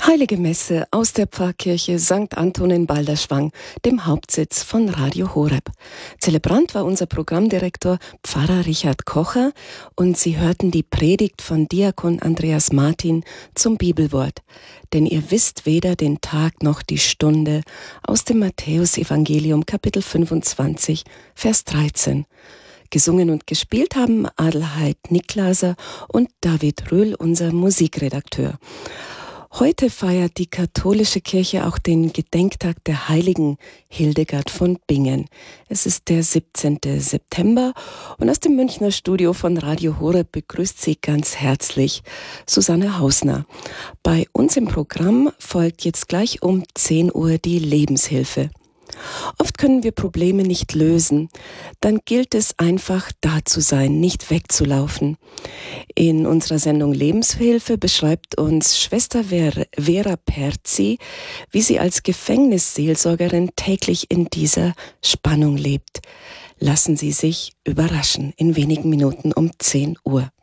Heilige Messe aus der Pfarrkirche St. Anton in Balderschwang, dem Hauptsitz von Radio Horeb. Zelebrant war unser Programmdirektor Pfarrer Richard Kocher und Sie hörten die Predigt von Diakon Andreas Martin zum Bibelwort. Denn ihr wisst weder den Tag noch die Stunde, aus dem Matthäusevangelium Kapitel 25, Vers 13. Gesungen und gespielt haben Adelheid Niklaser und David Röhl, unser Musikredakteur. Heute feiert die katholische Kirche auch den Gedenktag der heiligen Hildegard von Bingen. Es ist der 17. September und aus dem Münchner Studio von Radio Horeb begrüßt Sie ganz herzlich Susanne Hausner. Bei uns im Programm folgt jetzt gleich um 10 Uhr die Lebenshilfe. Oft können wir Probleme nicht lösen. Dann gilt es einfach, da zu sein, nicht wegzulaufen. In unserer Sendung Lebenshilfe beschreibt uns Schwester Vera Perzi, wie sie als Gefängnisseelsorgerin täglich in dieser Spannung lebt. Lassen Sie sich überraschen in wenigen Minuten um 10 Uhr.